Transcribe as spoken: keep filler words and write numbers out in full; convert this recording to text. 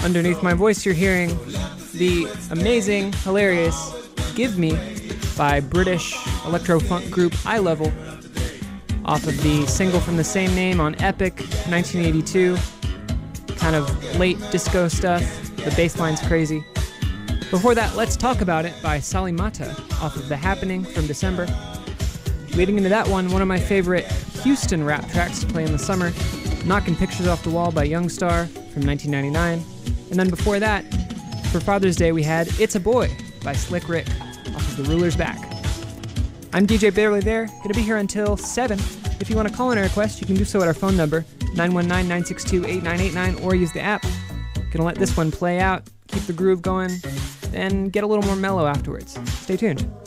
Underneath my voice, you're hearing the amazing, hilarious Give Me by British electro-funk group Eye Level, off of the single from the same name on Epic, nineteen eighty-two. Kind of late disco stuff. The bass line's crazy. Before that, Let's Talk About It by Salimata, off of The Happening from December. Leading into that one, one of my favorite Houston rap tracks to play in the summer, Knocking Pictures Off the Wall by Youngstar from nineteen ninety-nine. And then before that, for Father's Day, we had It's a Boy by Slick Rick, off of The Ruler's Back. I'm D J Barely There, gonna be here until seven. If you want to call in a request, you can do so at our phone number, nine one nine, nine six two, eight nine eight nine, or use the app. Gonna let this one play out, keep the groove going, then get a little more mellow afterwards. Stay tuned.